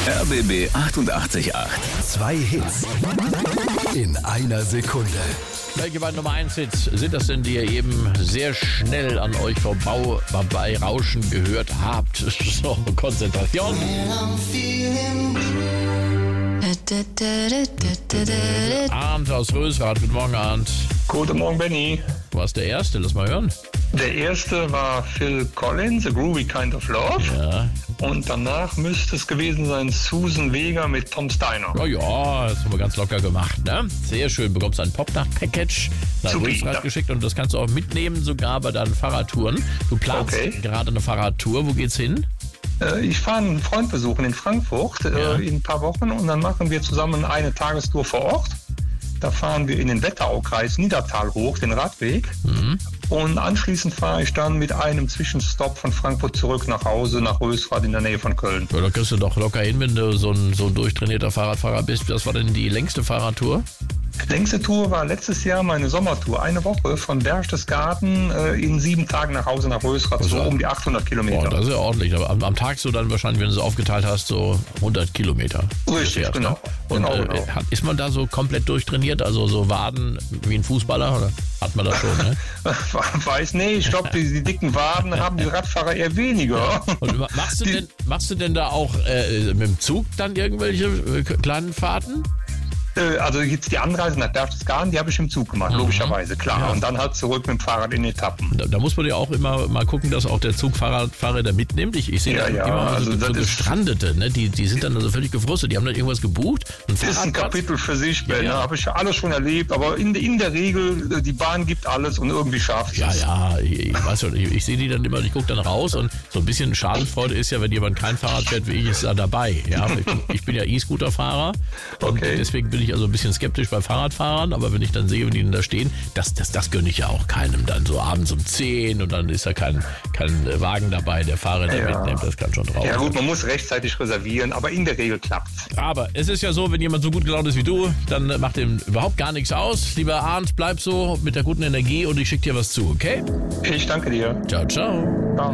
RBB 888. 2 Hits in einer Sekunde. Welche beiden Nummer 1 Hits sind das denn, die ihr eben sehr schnell an euch vorbei rauschen gehört habt? So, Konzentration. Arndt aus Rösrath, guten Morgen, Arndt. Guten Morgen, Benny. Du warst der Erste, lass mal hören. Der erste war Phil Collins, A Groovy Kind of Love. Ja. Und danach müsste es gewesen sein Susan Vega mit Tom Steiner. Oh ja, das haben wir ganz locker gemacht, ne? Sehr schön, bekommst ein Popnacht-Package nach Super, Rösrath ja. geschickt und das kannst du auch mitnehmen, sogar bei deinen Fahrradtouren. Du planst gerade eine Fahrradtour, wo geht's hin? Ich fahre einen Freund besuchen in Frankfurt in ein paar Wochen und dann machen wir zusammen eine Tagestour vor Ort. Da fahren wir in den Wetteraukreis Niedertal hoch, den Radweg. Und anschließend fahre ich dann mit einem Zwischenstopp von Frankfurt zurück nach Hause, nach Rösrath in der Nähe von Köln. Ja, da kriegst du doch locker hin, wenn du so ein durchtrainierter Fahrradfahrer bist. Was war denn die längste Fahrradtour? Längste Tour war letztes Jahr meine Sommertour. Eine Woche von Berchtesgaden in 7 Tagen nach Hause nach Rösrath, so um die 800 Kilometer. Boah, das ist ja ordentlich. Aber am Tag so dann wahrscheinlich, wenn du es aufgeteilt hast, so 100 Kilometer. Richtig, fährst, genau. Ne? Und Genau. ist man da so komplett durchtrainiert, also so Waden wie ein Fußballer, oder hat man das schon, ne? Ich glaube, die dicken Waden haben die Radfahrer eher weniger. Und machst du denn da auch mit dem Zug dann irgendwelche kleinen Fahrten? Also jetzt die Anreise nach Berchtesgaden, die habe ich im Zug gemacht, logischerweise, klar. Ja. Und dann halt zurück mit dem Fahrrad in Etappen. Da muss man ja auch immer mal gucken, dass auch der Zugfahrer da mitnimmt. Ich sehe da immer also so das ist Gestrandete, ne? Die sind dann also völlig gefrustet. Die haben dann irgendwas gebucht. Das ist ein Kapitel für sich, Ben. Ja. Habe ich alles schon erlebt. Aber in der Regel, die Bahn gibt alles und irgendwie schafft es. Ja, ich weiß schon, ich sehe die dann immer, ich gucke dann raus und so ein bisschen Schadenfreude ist ja, wenn jemand kein Fahrrad fährt wie ich, ist da dabei. Ja, ich bin ja E-Scooter-Fahrer und deswegen bin ich also ein bisschen skeptisch bei Fahrradfahrern, aber wenn ich dann sehe, wenn die denn da stehen, das gönne ich ja auch keinem dann so abends um 10 und dann ist da kein Wagen dabei, der Fahrer mitnimmt, das kann schon drauf. Ja gut, man muss rechtzeitig reservieren, aber in der Regel klappt's. Aber es ist ja so, wenn jemand so gut gelaunt ist wie du, dann macht ihm überhaupt gar nichts aus. Lieber Arndt, bleib so mit der guten Energie und ich schicke dir was zu, okay? Ich danke dir. Ciao, ciao. Ciao.